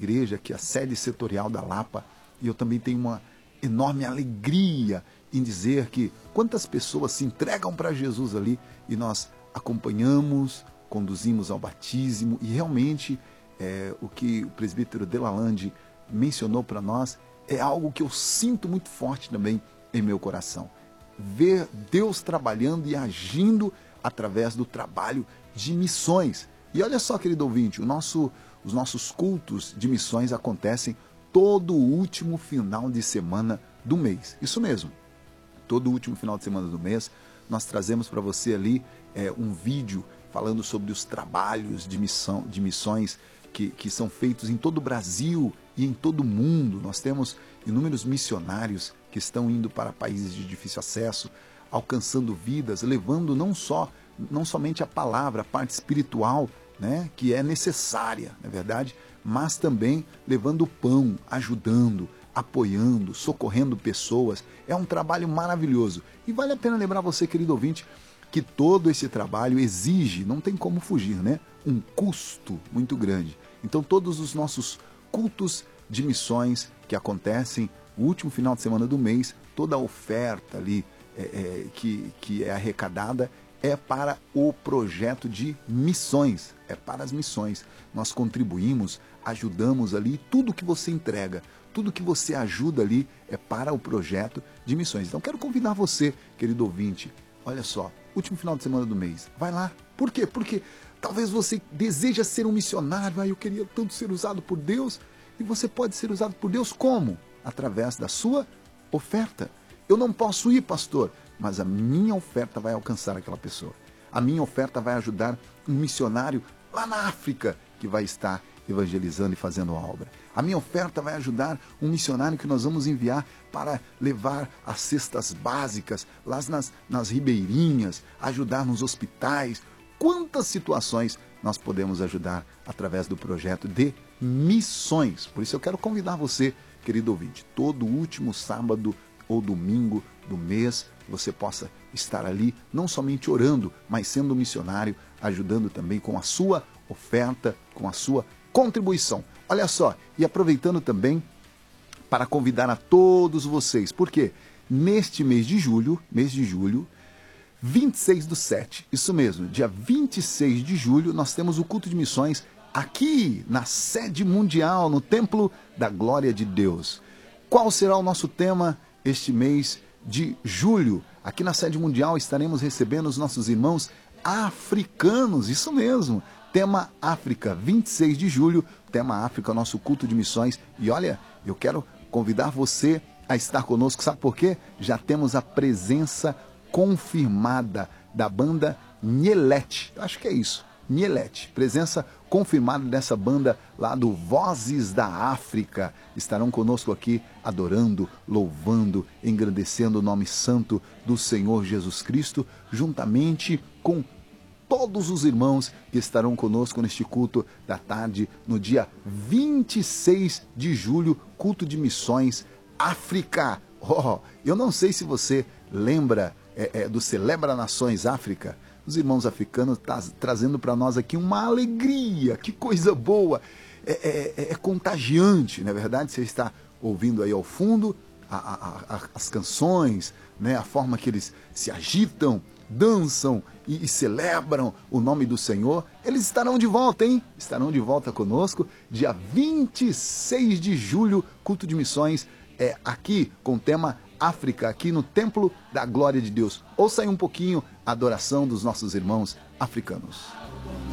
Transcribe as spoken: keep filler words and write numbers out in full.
igreja, que é a sede setorial da Lapa, e eu também tenho uma enorme alegria em dizer que quantas pessoas se entregam para Jesus ali e nós acompanhamos, conduzimos ao batismo e realmente é, o que o presbítero Delalande mencionou para nós é algo que eu sinto muito forte também em meu coração. Ver Deus trabalhando e agindo através do trabalho de missões. E olha só, querido ouvinte, o nosso, os nossos cultos de missões acontecem todo o último final de semana do mês. Isso mesmo, todo o último final de semana do mês nós trazemos para você ali é, um vídeo falando sobre os trabalhos de, missão, de missões que, que são feitos em todo o Brasil e em todo o mundo. Nós temos inúmeros missionários que estão indo para países de difícil acesso, alcançando vidas, levando não só, não somente a palavra, a parte espiritual, né, que é necessária, na verdade, mas também levando o pão, ajudando, apoiando, socorrendo pessoas. É um trabalho maravilhoso. E vale a pena lembrar você, querido ouvinte, que todo esse trabalho exige, não tem como fugir, né, um custo muito grande. Então todos os nossos cultos de missões que acontecem no último final de semana do mês, toda a oferta ali é, é, que, que é arrecadada é para o projeto de missões, é para as missões. Nós contribuímos, ajudamos ali, tudo que você entrega, tudo que você ajuda ali é para o projeto de missões. Então quero convidar você, querido ouvinte, olha só, último final de semana do mês, vai lá. Por quê? Porque talvez você deseja ser um missionário, ah, eu queria tanto ser usado por Deus, e você pode ser usado por Deus como? Através da sua oferta. Eu não posso ir, pastor, mas a minha oferta vai alcançar aquela pessoa. A minha oferta vai ajudar um missionário lá na África que vai estar evangelizando e fazendo a obra. A minha oferta vai ajudar um missionário que nós vamos enviar para levar as cestas básicas lá nas, nas ribeirinhas, ajudar nos hospitais. Quantas situações nós podemos ajudar através do projeto de missões. Por isso eu quero convidar você, querido ouvinte, todo último sábado ou domingo do mês, você possa estar ali, não somente orando, mas sendo um missionário, ajudando também com a sua oferta, com a sua contribuição. Olha só, e aproveitando também para convidar a todos vocês, porque neste mês de julho, mês de julho, vinte e seis do sete, isso mesmo, dia vinte e seis de julho, nós temos o culto de missões aqui na sede mundial, no Templo da Glória de Deus. Qual será o nosso tema este mês de julho? Aqui na sede mundial estaremos recebendo os nossos irmãos africanos, isso mesmo, tema África, vinte e seis de julho, tema África, nosso culto de missões. E olha, eu quero convidar você a estar conosco, sabe por quê? Já temos a presença confirmada da banda Nielete, eu acho que é isso, Nielete, presença confirmada dessa banda lá do Vozes da África. Estarão conosco aqui adorando, louvando, engrandecendo o nome santo do Senhor Jesus Cristo, juntamente com todos os irmãos que estarão conosco neste culto da tarde, no dia vinte e seis de julho, culto de missões África. Oh, eu não sei se você lembra é, é, do Celebra Nações África. Os irmãos africanos tá trazendo para nós aqui uma alegria, que coisa boa, é, é, é contagiante, não é verdade? Você está ouvindo aí ao fundo a, a, a, as canções, né? A forma que eles se agitam, dançam e, e celebram o nome do Senhor. Eles estarão de volta, hein? Estarão de volta conosco, dia vinte e seis de julho, culto de missões, é, aqui com o tema África, aqui no Templo da Glória de Deus. Ouça aí um pouquinho a adoração dos nossos irmãos africanos.